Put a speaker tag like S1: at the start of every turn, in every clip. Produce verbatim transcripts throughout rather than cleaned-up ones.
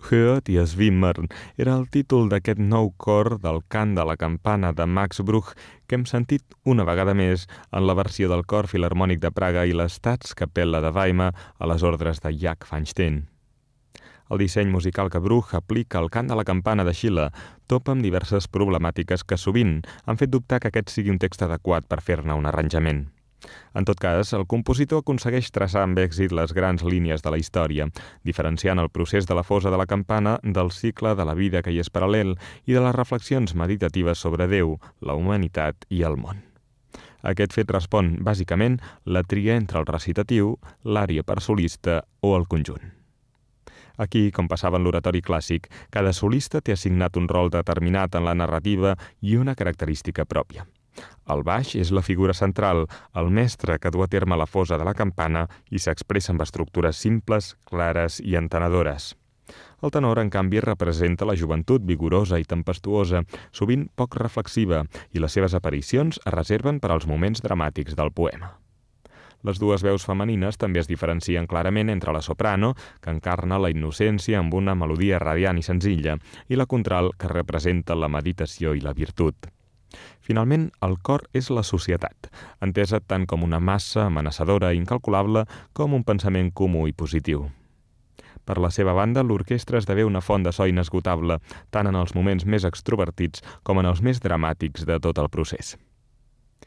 S1: Hört ihr es wimmern era el títol d'aquest nou cor del cant de la campana de Max Bruch que hem sentit una vegada més en la versió del Cor Filharmònic de Praga i la Staatskapelle de Weimar a les ordres de Jack Feinstein. El disseny musical que Bruch aplica al cant de la campana de Schiller topa amb diverses problemàtiques que sovint han fet dubtar que aquest sigui un text adequat per fer-ne un arranjament. En tot cas, el compositor aconsegueix traçar amb èxit les grans línies de la història, diferenciant el procés de la fosa de la campana del cicle de la vida que hi és paral·lel i de les reflexions meditatives sobre Déu, la humanitat i el món. Aquest fet respon, bàsicament, la tria entre el recitatiu, l'ària per solista o el conjunt. Aquí, com passava en l'oratori clàssic, cada solista té assignat un rol determinat en la narrativa i una característica pròpia. El baix és la figura central, el mestre que du a terme la fosa de la campana i s'expressa amb estructures simples, clares i entenedores. El tenor, en canvi, representa la joventut vigorosa i tempestuosa, sovint poc reflexiva, i les seves aparicions es reserven per als moments dramàtics del poema. Les dues veus femenines també es diferencien clarament entre la soprano, que encarna la innocència amb una melodia radiant i senzilla, i la contralt, que representa la meditació i la virtut. Finalment, el cor és la societat, entesa tant com una massa amenaçadora i incalculable com un pensament comú i positiu. Per la seva banda, l'orquestra esdevé una font de so inesgotable, tant en els moments més extrovertits com en els més dramàtics de tot el procés.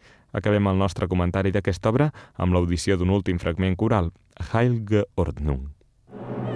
S1: Acabem el nostre comentari d'aquesta obra amb l'audició d'un últim fragment coral, Heilige Ordnung.